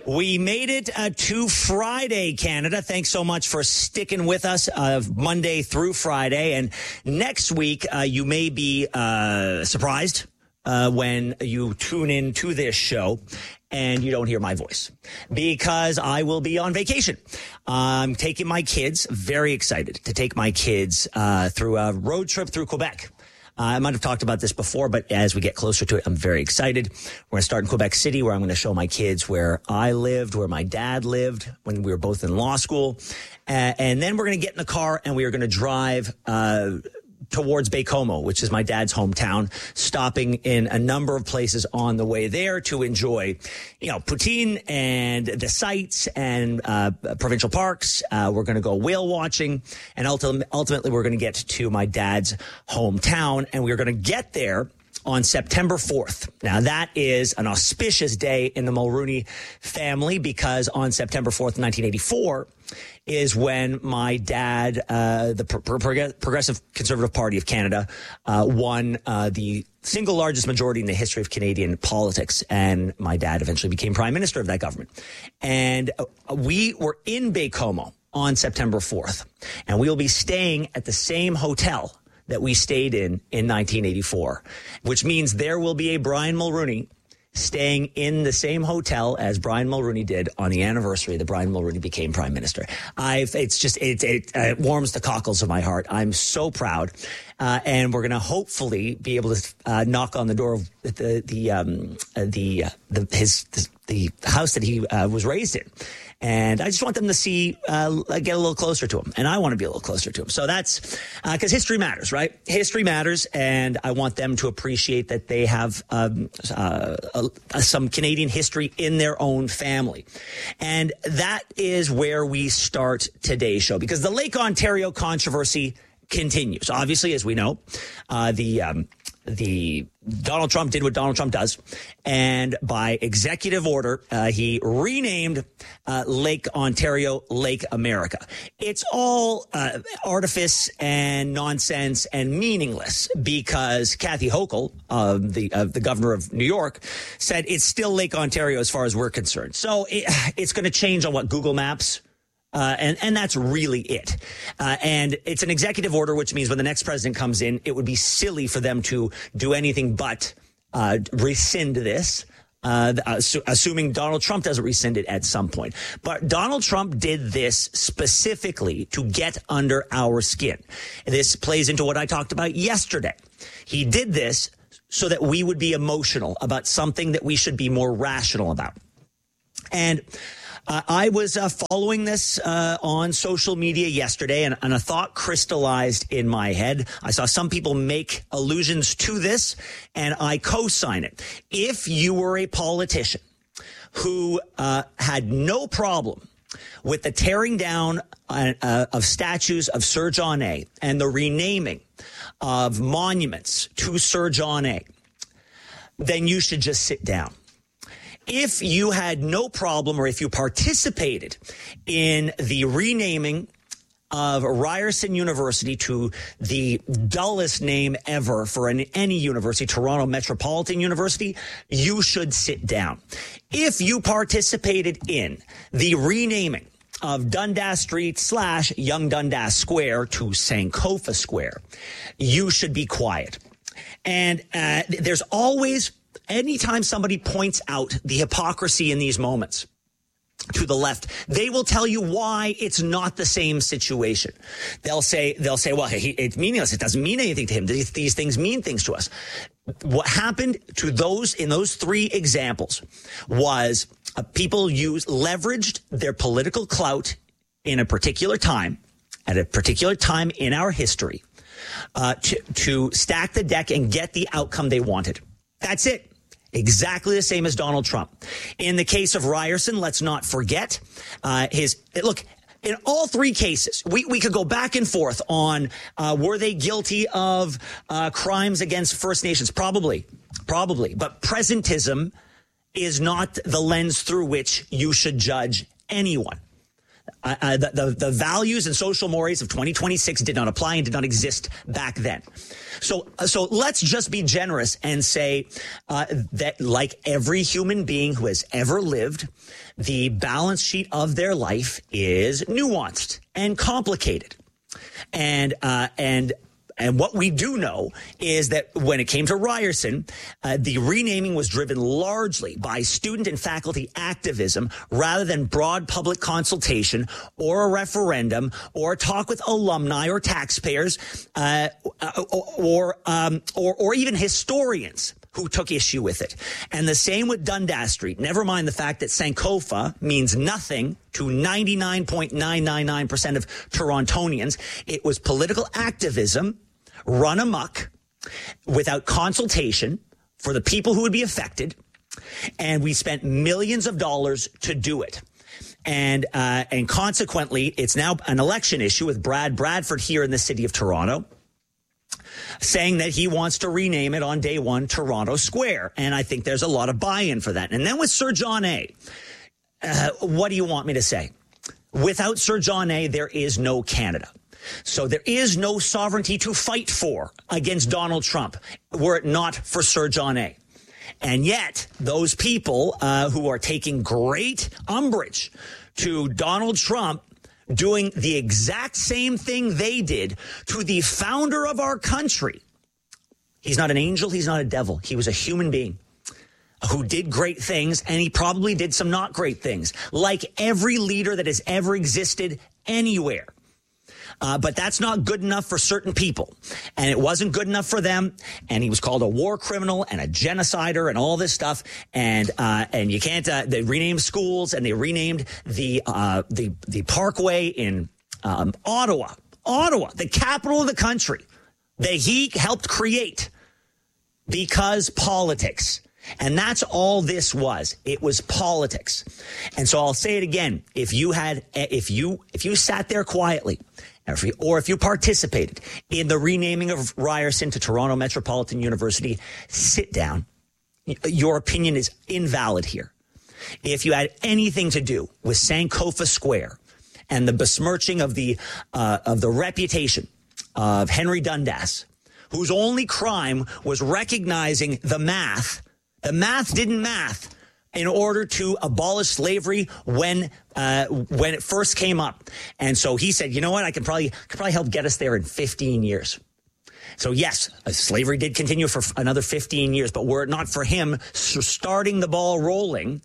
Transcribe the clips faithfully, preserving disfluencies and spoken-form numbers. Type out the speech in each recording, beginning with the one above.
We made it uh, to Friday, Canada. Thanks so much for sticking with us uh, Monday through Friday. And next week, uh, you may be uh, surprised uh, when you tune in to this show and you don't hear my voice because I will be on vacation. I'm taking my kids, very excited to take my kids uh, through a road trip through Quebec. Uh, I might have talked about this before, but as we get closer to it, I'm very excited. We're going to start in Quebec City, where I'm going to show my kids where I lived, where my dad lived when we were both in law school. Uh, and then we're going to get in the car and we are going to drive uh towards Baie-Comeau, which is my dad's hometown, stopping in a number of places on the way there to enjoy, you know, poutine and the sights and uh, provincial parks. Uh, we're going to go whale watching, and ulti- ultimately we're going to get to my dad's hometown, and we're going to get there on September fourth. Now, that is an auspicious day in the Mulrooney family because on September fourth, nineteen eighty-four, is when my dad, uh, the Pro- Pro- Progressive Conservative Party of Canada, uh, won uh, the single largest majority in the history of Canadian politics. And my dad eventually became prime minister of that government. And uh, we were in Baie-Comeau on September fourth. And we will be staying at the same hotel that we stayed in in nineteen eighty-four, which means there will be a Brian Mulroney staying in the same hotel as Brian Mulroney did on the anniversary that Brian Mulroney became prime minister. I've, it's just, it, it, uh, it warms the cockles of my heart. I'm so proud. Uh, and we're going to hopefully be able to uh, knock on the door of the, the, um, uh, the, uh, the, his, the, the house that he uh, was raised in. And I just want them to see, uh, get a little closer to him. And I want to be a little closer to him. So that's because uh, history matters, right? History matters. And I want them to appreciate that they have um, uh, uh, some Canadian history in their own family. And that is where we start today's show, because the Lake Ontario controversy continues. Obviously, as we know, uh, the um, the Donald Trump did what Donald Trump does, and by executive order, uh, he renamed uh, Lake Ontario Lake America. It's all uh, artifice and nonsense and meaningless because Kathy Hochul, uh, the uh, the governor of New York, said it's still Lake Ontario as far as we're concerned. So it, it's going to change on what Google Maps. Uh, and, and that's really it. Uh, and it's an executive order, which means when the next president comes in, it would be silly for them to do anything but uh, rescind this, uh, assu- assuming Donald Trump doesn't rescind it at some point. But Donald Trump did this specifically to get under our skin. This plays into what I talked about yesterday. He did this so that we would be emotional about something that we should be more rational about. And Uh, I was uh, following this uh, on social media yesterday, and, and a thought crystallized in my head. I saw some people make allusions to this, and I co-sign it. If you were a politician who uh, had no problem with the tearing down uh, uh, of statues of Sir John A. and the renaming of monuments to Sir John A., then you should just sit down. If you had no problem, or if you participated in the renaming of Ryerson University to the dullest name ever for an, any university, Toronto Metropolitan University, you should sit down. If you participated in the renaming of Dundas Street slash Young Dundas Square to Sankofa Square, you should be quiet. And uh, there's always... Anytime somebody points out the hypocrisy in these moments to the left, they will tell you why it's not the same situation. They'll say, they'll say, well, he, it's meaningless. It doesn't mean anything to him. These, these things mean things to us. What happened to those in those three examples was uh, people used, leveraged their political clout in a particular time, at a particular time in our history, uh, to, to stack the deck and get the outcome they wanted. That's it. Exactly the same as Donald Trump. In the case of Ryerson, let's not forget uh, his look. In all three cases, we, we could go back and forth on uh, were they guilty of uh, crimes against First Nations? Probably, probably. But presentism is not the lens through which you should judge anyone. Uh, uh, the, the, the values and social mores of twenty twenty-six did not apply and did not exist back then. So, so let's just be generous and say uh, that, like every human being who has ever lived, the balance sheet of their life is nuanced and complicated. And, uh, and, And what we do know is that when it came to Ryerson, uh, the renaming was driven largely by student and faculty activism rather than broad public consultation or a referendum or a talk with alumni or taxpayers uh, or or, um, or or even historians who took issue with it. And the same with Dundas Street. Never mind the fact that Sankofa means nothing to ninety-nine point nine nine nine percent of Torontonians. It was political activism run amok without consultation for the people who would be affected. And we spent millions of dollars to do it. And uh, and consequently, it's now an election issue with Brad Bradford here in the city of Toronto saying that he wants to rename it on day one Toronto Square. And I think there's a lot of buy-in for that. And then with Sir John A., uh, what do you want me to say? Without Sir John A., there is no Canada. So there is no sovereignty to fight for against Donald Trump were it not for Sir John A. And yet those people uh, who are taking great umbrage to Donald Trump doing the exact same thing they did to the founder of our country. He's not an angel. He's not a devil. He was a human being who did great things, and he probably did some not great things, like every leader that has ever existed anywhere. Uh, but that's not good enough for certain people. And it wasn't good enough for them. And he was called a war criminal and a genocider and all this stuff. And uh, and you can't, uh, they renamed schools and they renamed the uh, the, the Parkway in um, Ottawa, Ottawa, the capital of the country that he helped create because politics. And that's all this was. It was politics. And so I'll say it again. If you had, if you, if you sat there quietly, or if you, or if you participated in the renaming of Ryerson to Toronto Metropolitan University, sit down. Your opinion is invalid here. If you had anything to do with Sankofa Square and the besmirching of the, uh, of the reputation of Henry Dundas, whose only crime was recognizing the math. The math didn't math in order to abolish slavery when uh, when it first came up. And so he said, you know what, I can probably could probably help get us there in fifteen years. So, yes, slavery did continue for another fifteen years. But were it not for him starting the ball rolling,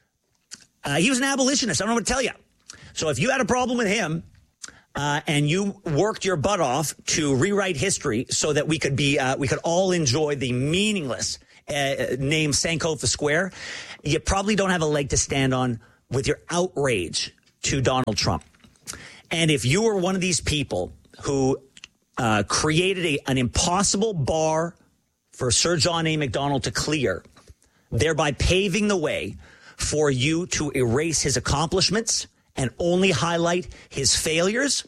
uh, he was an abolitionist. I don't know what to tell you. So if you had a problem with him uh, and you worked your butt off to rewrite history so that we could be uh, we could all enjoy the meaningless Uh, name Sankofa Square, you probably don't have a leg to stand on with your outrage to Donald Trump. And if you were one of these people who uh, created a, an impossible bar for Sir John A. Macdonald to clear, thereby paving the way for you to erase his accomplishments and only highlight his failures,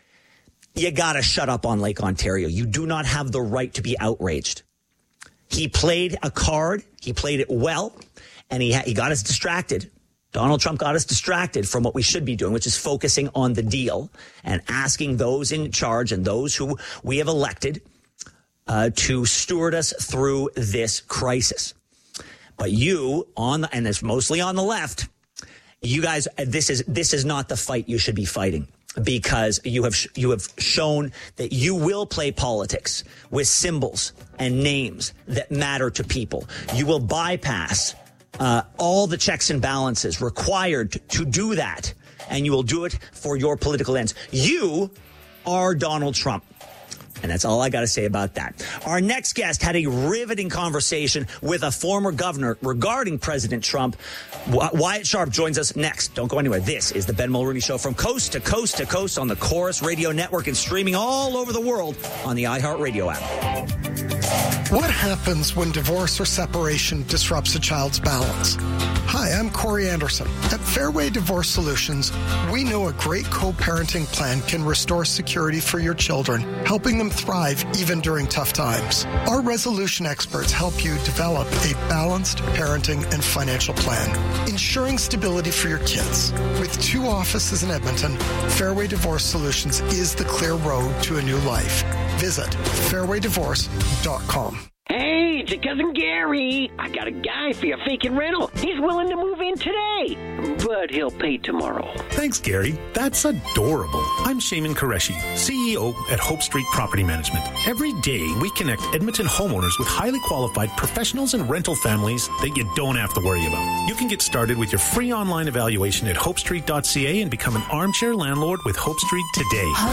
you got to shut up on Lake Ontario. You do not have the right to be outraged. He played a card. He played it well, and he ha- he got us distracted. Donald Trump got us distracted from what we should be doing, which is focusing on the deal and asking those in charge and those who we have elected uh, to steward us through this crisis. But you, on the, and it's mostly on the left, you guys, this is this is not the fight you should be fighting. Because you have you have shown that you will play politics with symbols and names that matter to people. You will bypass uh, all the checks and balances required to, to do that, and you will do it for your political ends. You are Donald Trump. And that's all I got to say about that. Our next guest had a riveting conversation with a former governor regarding President Trump. Wyatt Sharp joins us next. Don't go anywhere. This is the Ben Mulrooney Show from coast to coast to coast on the Chorus Radio Network and streaming all over the world on the iHeartRadio app. What happens when divorce or separation disrupts a child's balance? Hi, I'm Corey Anderson. At Fairway Divorce Solutions, we know a great co-parenting plan can restore security for your children, helping them thrive even during tough times. Our resolution experts help you develop a balanced parenting and financial plan, ensuring stability for your kids. With two offices in Edmonton, Fairway Divorce Solutions is the clear road to a new life. Visit fairway divorce dot com. Hey, it's your cousin Gary. I got a guy for your vacant rental. He's willing to move in today, but he'll pay tomorrow. Thanks, Gary. That's adorable. I'm Shaman Qureshi, C E O at Hope Street Property Management. Every day, we connect Edmonton homeowners with highly qualified professionals and rental families that you don't have to worry about. You can get started with your free online evaluation at hope street dot c a and become an armchair landlord with Hope Street today.